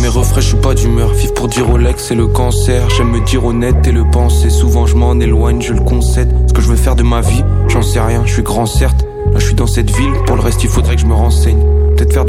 mes refrains, je suis pas d'humeur. Vivre pour dire Rolex, c'est le cancer. J'aime me dire honnête et le penser. Souvent je m'en éloigne, je le concède. Ce que je veux faire de ma vie, j'en sais rien, je suis grand certes. Là je suis dans cette ville, pour le reste il faudrait que je me renseigne. Peut-être faire de